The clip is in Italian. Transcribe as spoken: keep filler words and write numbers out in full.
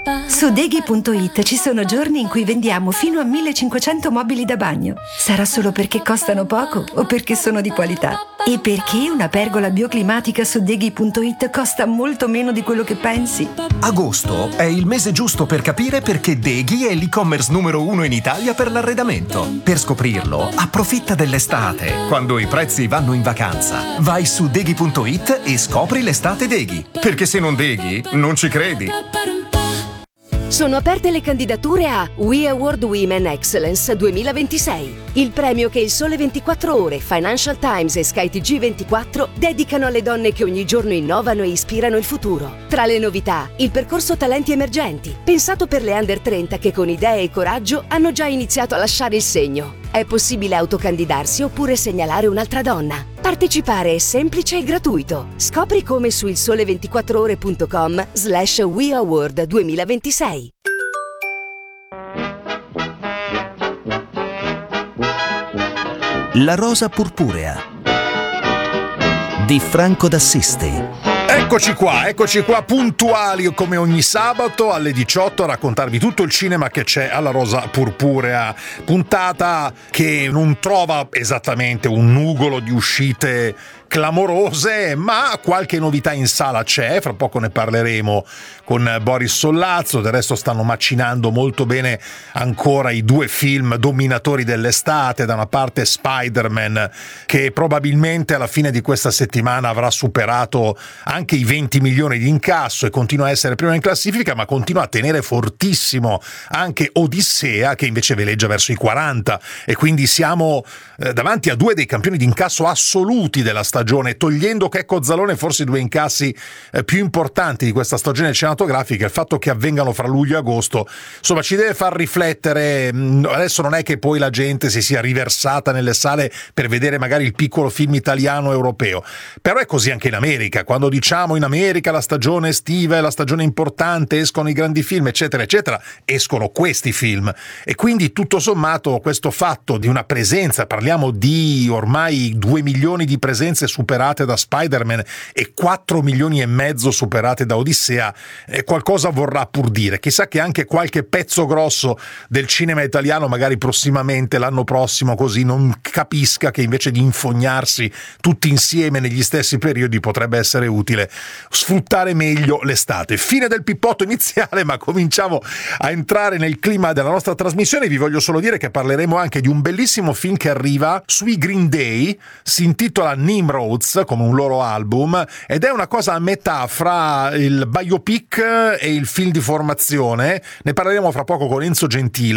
Su Deghi punto it ci sono giorni in cui vendiamo fino a millecinquecento mobili da bagno. Sarà solo perché costano poco o perché sono di qualità? E perché una pergola bioclimatica su Deghi punto it costa molto meno di quello che pensi? Agosto è il mese giusto per capire perché Deghi è l'e-commerce numero uno in Italia per l'arredamento. Per scoprirlo, approfitta dell'estate, quando i prezzi vanno in vacanza. Vai su Deghi punto it e scopri l'estate Deghi. Perché se non Deghi, non ci credi. Sono aperte le candidature a We Award Women Excellence duemilaventisei, il premio che il Sole ventiquattro Ore, Financial Times e Sky T G ventiquattro dedicano alle donne che ogni giorno innovano e ispirano il futuro. Tra le novità, il percorso Talenti Emergenti, pensato per le under trenta che con idee e coraggio hanno già iniziato a lasciare il segno. È possibile autocandidarsi oppure segnalare un'altra donna. Partecipare è semplice e gratuito. Scopri come su il sole ventiquattro ore punto com slash We Award duemilaventisei. La rosa purpurea di Franco d'Assisi. Eccoci qua, eccoci qua puntuali come ogni sabato alle diciotto a raccontarvi tutto il cinema che c'è alla Rosa Purpurea, puntata che non trova esattamente un nugolo di uscite clamorose, ma qualche novità in sala c'è, fra poco ne parleremo con Boris Sollazzo. Del resto stanno macinando molto bene ancora i due film dominatori dell'estate, da una parte Spider-Man, che probabilmente alla fine di questa settimana avrà superato anche i venti milioni di incasso e continua a essere prima in classifica, ma continua a tenere fortissimo anche Odissea, che invece veleggia verso i quaranta, e quindi siamo eh, davanti a due dei campioni di incasso assoluti della stagione, togliendo Checco Zalone forse i due incassi eh, più importanti di questa stagione cinematografica. Il fatto che avvengano fra luglio e agosto insomma ci deve far riflettere. Adesso non è che poi la gente si sia riversata nelle sale per vedere magari il piccolo film italiano o europeo, però è così anche in America. Quando diciamo in America la stagione estiva è la stagione importante, escono i grandi film eccetera eccetera, escono questi film, e quindi tutto sommato questo fatto di una presenza, parliamo di ormai due milioni di presenze superate da Spider-Man e quattro milioni e mezzo superate da Odissea, eh, qualcosa vorrà pur dire. Chissà che anche qualche pezzo grosso del cinema italiano magari prossimamente, l'anno prossimo, così non capisca che invece di infognarsi tutti insieme negli stessi periodi potrebbe essere utile sfruttare meglio l'estate. Fine del pippotto iniziale, ma cominciamo a entrare nel clima della nostra trasmissione. Vi voglio solo dire che parleremo anche di un bellissimo film che arriva sui Green Day, si intitola Nimrods, come un loro album, ed è una cosa a metà fra il biopic e il film di formazione. Ne parleremo fra poco con Enzo Gentile.